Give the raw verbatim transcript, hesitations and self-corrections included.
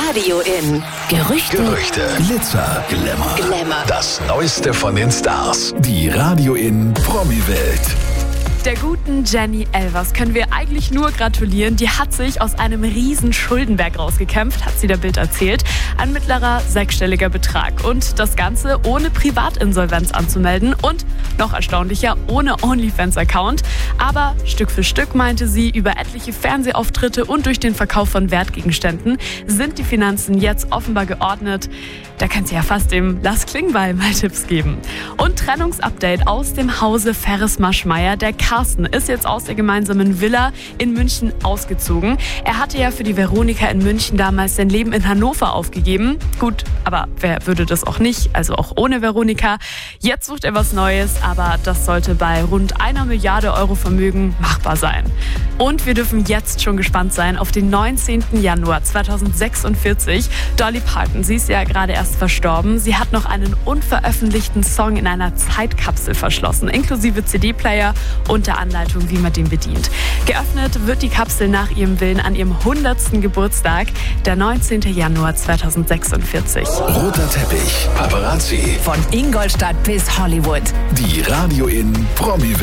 Radio in Gerüchte, Gerüchte, Glitzer, Glamour, Glamour. Das Neueste von den Stars. Die Radio in Promi-Welt. Der guten Jenny Elvers können wir eigentlich nur gratulieren. Die hat sich aus einem riesen Schuldenberg rausgekämpft, hat sie der Bild erzählt. Ein mittlerer sechsstelliger Betrag. Und das Ganze ohne Privatinsolvenz anzumelden und, noch erstaunlicher, ohne OnlyFans-Account. Aber Stück für Stück, meinte sie, über etliche Fernsehauftritte und durch den Verkauf von Wertgegenständen sind die Finanzen jetzt offenbar geordnet. Da kann sie ja fast dem Lars Klingbeil mal Tipps geben. Und Trennungsupdate aus dem Hause Ferres-Maschmeyer. Der Carsten ist jetzt aus der gemeinsamen Villa in München ausgezogen. Er hatte ja für die Veronika in München damals sein Leben in Hannover aufgegeben. Gut, aber wer würde das auch nicht, also auch ohne Veronika. Jetzt sucht er was Neues, aber das sollte bei rund einer Milliarde Euro Vermögen machbar sein. Und wir dürfen jetzt schon gespannt sein auf den neunzehnten Januar zweitausendsechsundvierzig. Dolly Parton, sie ist ja gerade erst verstorben. Sie hat noch einen unveröffentlichten Song in einer Zeitkapsel verschlossen, inklusive C D-Player und der Anleitung, wie man den bedient. Geöffnet wird die Kapsel nach ihrem Willen an ihrem hundertsten Geburtstag, der neunzehnten Januar zweitausendsechsundvierzig. Roter Teppich, Paparazzi. Von Ingolstadt bis Hollywood. Die Radio in Promi-Welt.